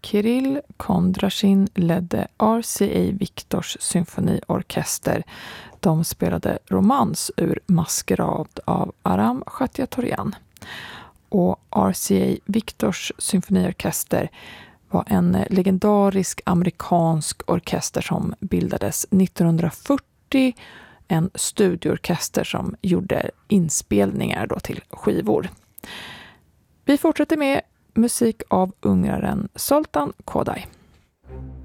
Kirill Kondrashin ledde RCA Victors symfoniorkester. De spelade romans ur Maskerad av Aram Khatiatorian. Och RCA Victors symfoniorkester var en legendarisk amerikansk orkester som bildades 1940. En studioorkester som gjorde inspelningar då till skivor. Vi fortsätter med musik av ungraren Zoltán Kodály.